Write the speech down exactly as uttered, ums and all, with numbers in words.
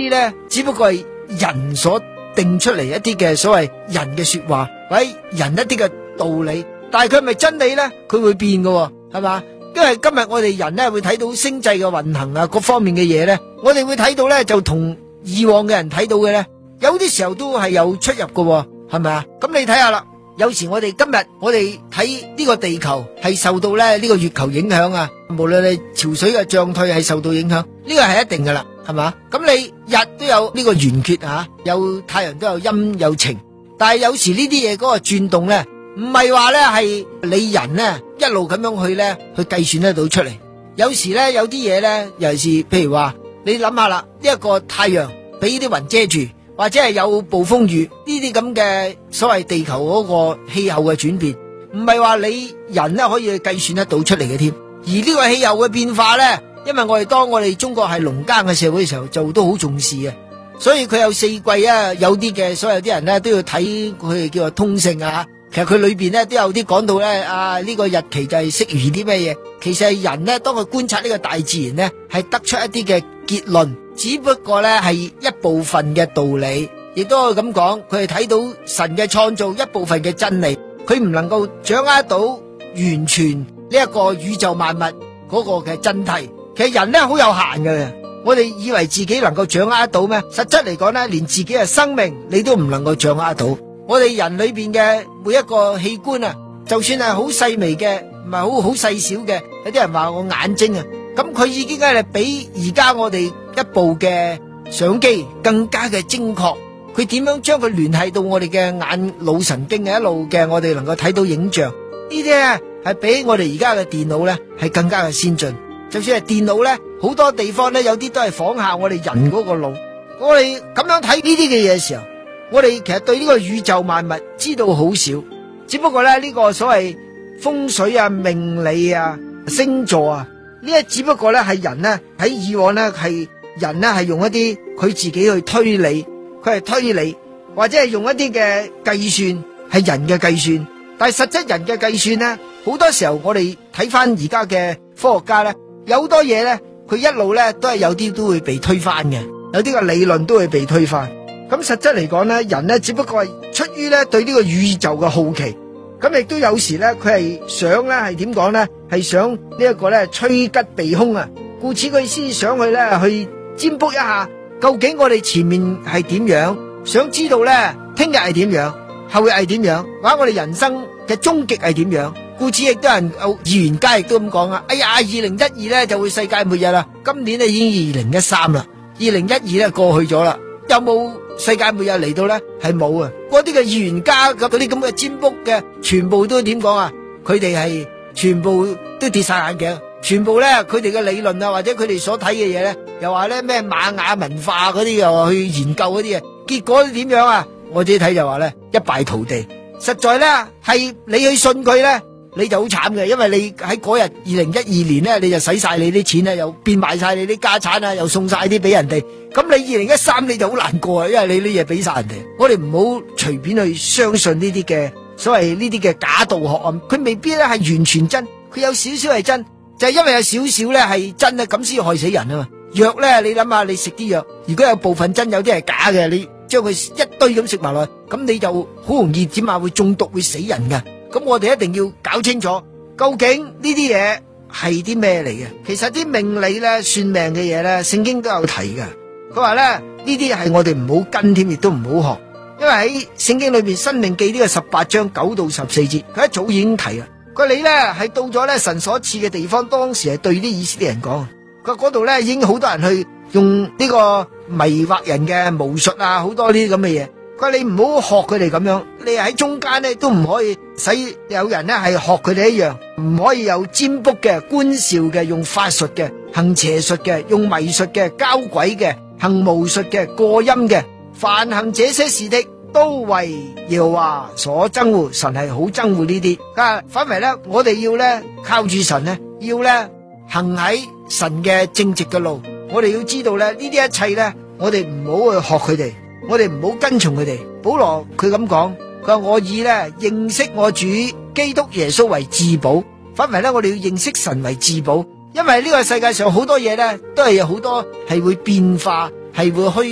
啲咧只不過係人所定出嚟一啲嘅所謂人嘅說話，或者人一啲嘅道理，但係佢係咪真理咧？佢會變㗎，係嘛？因為今日我哋人咧會睇到星際嘅運行啊，各方面嘅嘢咧，我哋會睇到咧就同以往嘅人睇到嘅咧，有啲時候都係有出入㗎，係咪啊？咁你睇下啦，有時我哋今日我哋睇呢個地球係受到咧呢個月球影響啊，無論你潮水嘅漲退係受到影響，呢個係一定噶啦，係嘛？咁你日都有呢個圓缺啊，有太陽都有陰有晴，但係有時呢啲嘢嗰個轉動咧，唔係話咧係你人咧一路咁樣去咧去計算得到出嚟。有時咧有啲嘢咧，尤其是譬如話你諗下啦，呢一個太陽俾啲雲遮住，或者係有暴風雨呢啲咁嘅所謂地球嗰個氣候嘅轉變，唔係話你人咧可以去計算得到出嚟嘅添。而呢個氣候嘅變化咧，因為我哋當我哋中國係農耕嘅社會嘅時候，就都好重視嘅，所以佢有四季啊，有啲嘅所有啲人咧都要睇佢哋叫做通勝啊。其實佢裏邊咧都有啲講到咧啊，呢個日期就係適宜啲咩嘢。其實係人咧當佢觀察呢個大自然咧，係得出一啲嘅結論，只不過咧係一部分嘅道理，亦都可以咁講，佢係睇到神嘅創造一部分嘅真理，佢唔能夠掌握到完全呢一個宇宙萬物嗰個嘅真諦。其實人咧好有限嘅，我哋以為自己能夠掌握得到咩？實質嚟講咧，連自己嘅生命你都唔能夠掌握得到。我哋人裏邊嘅每一個器官啊，就算係好細微嘅，唔係好好細小嘅，有啲人話我眼睛啊，咁佢已經係比而家我哋一部嘅相機更加嘅精確。佢點樣將佢聯繫到我哋嘅眼腦神經嘅一路嘅，我哋能夠睇到影像，呢啲咧係比我哋而家嘅電腦咧係更加嘅先進。就算係電腦咧，好多地方咧有啲都係仿效我哋人嗰個腦。我哋咁樣睇呢啲嘅嘢嘅時候，我哋其實對呢個宇宙萬物知道好少，只不過咧呢個所謂風水啊、命理啊、星座啊，呢一只不過咧係人咧喺以往咧係人咧係用一啲佢自己去推理，佢係推理或者係用一啲嘅計算係人嘅計算，但係實質人嘅計算咧，好多時候我哋睇翻而家嘅科學家咧，有好多嘢咧佢一路咧都係有啲都會被推翻嘅，有啲嘅理論都會被推翻。咁實質嚟講咧，人咧只不過係出於咧對呢個宇宙嘅好奇，咁亦都有時咧佢係想咧係點講咧，係想呢一個咧趨吉避凶啊，故此佢先想去咧去占卜一下，究竟我哋前面係點樣，想知道咧聽日係點樣，後日係點樣，或者我哋人生嘅終極係點樣。故此亦都有人有預言家亦都咁講啊，哎呀，二零一二咧就會世界末日啦，今年咧已經二零一三啦，二零一二咧過去咗啦，有冇世界末日嚟到咧？係冇啊！嗰啲嘅預言家嗰啲咁嘅占卜嘅，全部都點講啊？佢哋係全部都跌晒眼鏡，全部咧佢哋嘅理論啊，或者佢哋所睇嘅嘢咧，又話咧咩瑪雅文化嗰啲，又話去研究嗰啲嘢，結果點樣啊？我自己睇就話咧一敗塗地，實在咧係你去信佢咧，你就好慘嘅，因為你喺嗰日二零一二年咧，你就使晒你啲錢咧，又變賣晒你啲家產啊，又送晒啲俾人哋。咁你二零一三你就好難過啊，因為你啲嘢俾晒人哋。我哋唔好隨便去相信呢啲嘅所謂呢啲嘅假道學啊，佢未必咧係完全真，佢有少少係真，就係因為有少少咧係真咧，咁先害死人啊嘛。藥咧，你諗下，你食啲藥，如果有部分真，有啲係假嘅，你將佢一堆咁食埋落去，咁你就好容易點啊會中毒會死人噶。咁我哋一定要搞清楚，究竟呢啲嘢係啲咩嚟嘅？其實啲命理咧、算命嘅嘢咧，聖經都有提噶。佢話咧呢啲係我哋唔好跟添，亦都唔好學，因為喺聖經裏邊《申命記》呢個十八章九到十四節，佢一早已經提啦。佢你咧係到咗咧神所賜嘅地方，當時係對啲以色列人講，佢嗰度咧已經好多人去用呢個迷惑人嘅巫術啊，好多呢啲咁嘅嘢。佢話你唔好學佢哋咁樣，你喺中間咧都唔可以使有人咧係學佢哋一樣，唔可以有占卜嘅、觀兆嘅、用法術嘅、行邪術嘅、用迷術嘅、交鬼嘅、行巫術嘅、過陰嘅，凡行這些事的，都為耶和華所憎惡。神係好憎惡呢啲。啊，反為咧，我哋要咧靠住神咧，要咧行喺神嘅正直嘅路。我哋要知道咧，呢啲一切咧，我哋唔好去學佢哋。我哋唔好跟從佢哋。保羅佢咁講，佢話我以咧認識我主基督耶穌為至寶。反為咧，我哋要認識神為至寶，因為呢個世界上好多嘢咧，都係有好多係會變化，係會虛。